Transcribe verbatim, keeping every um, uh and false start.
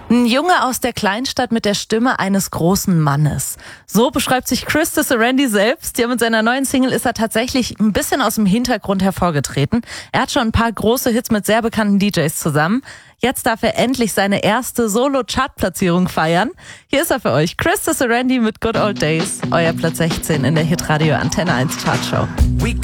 Ein Junge aus der Kleinstadt mit der Stimme eines großen Mannes. So beschreibt sich Chris Randy selbst. Ja, mit seiner neuen Single ist er tatsächlich ein bisschen aus dem Hintergrund hervorgetreten. Er hat schon ein paar große Hits mit sehr bekannten D Js zusammen. Jetzt darf er endlich seine erste Solo-Chart-Platzierung feiern. Hier ist er für euch, Chris Randy mit Good Old Days. Euer Platz sechzehn in der Hitradio Antenne eins Chartshow. We